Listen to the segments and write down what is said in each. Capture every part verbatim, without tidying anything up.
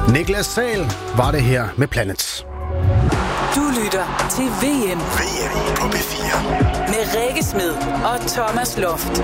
Niklas Sahl var det her med Planets. Du lytter til V M. V M på B fire. Med Rikke Smed og Thomas Loft.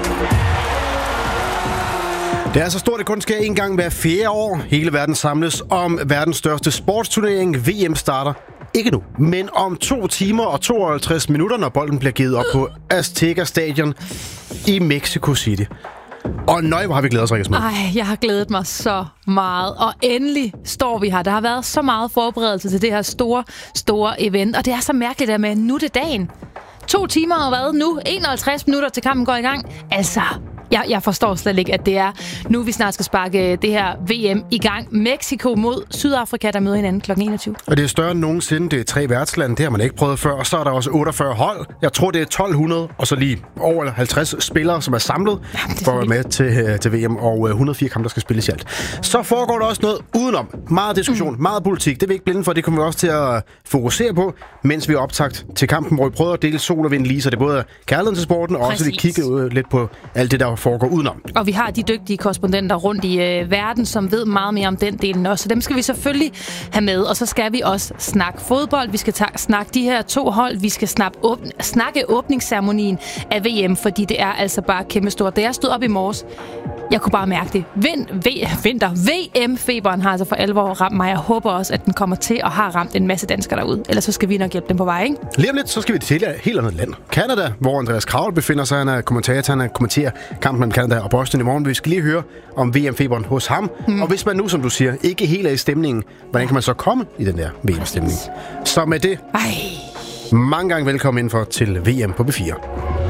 Det er så stort, det kun sker en gang hver fjerde år. Hele verden samles om verdens største sportsturnering. V M starter ikke nu, men om to timer og tooghalvtreds minutter, når bolden bliver givet op på Azteca Stadion i Mexico City. Og nøj, hvor har vi glædet os, Rikke Smed. Ej, jeg har glædet mig så meget. Og endelig står vi her. Der har været så meget forberedelse til det her store, store event. Og det er så mærkeligt der med, nu er det dagen. To timer og hvad nu? enoghalvtreds minutter til kampen går i gang. Altså, jeg, jeg forstår slet ikke, at det er nu, vi snart skal sparke det her V M i gang. Mexico mod Sydafrika, der møder hinanden klokken enogtyve. Og det er større end nogensinde. Det er tre værtslande. Det har man ikke prøvet før. Og så er der også otteogfyrre hold. Jeg tror, det er tolv hundrede. Og så lige over halvtreds spillere, som er samlet Jamen, er for at være med til, til V M. Og et hundrede og fire kampe, der skal spilles i alt. Så foregår der også noget udenom. Meget diskussion, mm. meget politik. Det er vi ikke blinde for. Det kommer vi også til at fokusere på, mens vi er optagt til kampen, hvor vi prøver at dele sol og vind lige. Så det er både kærligheden til sporten, og Præcis. også vi kigger lidt på alt det, der foregår udenom. Og vi har de dygtige korrespondenter rundt i øh, verden, som ved meget mere om den delen også. Så dem skal vi selvfølgelig have med. Og så skal vi også snakke fodbold. Vi skal ta- snakke de her to hold. Vi skal snakke, åbn- snakke åbningsceremonien af V M, fordi det er altså bare kæmpestort. Da jeg stod op i morges, jeg kunne bare mærke det. Vind, v- vinter. V M-feberen har altså for alvor ramt mig. Jeg håber også, at den kommer til at have ramt en masse danskere derude. Ellers så skal vi nok hjælpe dem på vej, ikke? Lige om lidt, så skal vi til et helt andet land. Canada, hvor Andreas Kravl befinder sig. Han er kommentator, han kommenterer kampen mellem Canada og Boston i morgen. Vi skal lige høre om V M-feberen hos ham. Hmm. Og hvis man nu, som du siger, ikke helt er i stemningen, hvordan kan man så komme i den der V M-stemning? Så med det, Ej. mange gange velkommen indenfor til V M på B fire.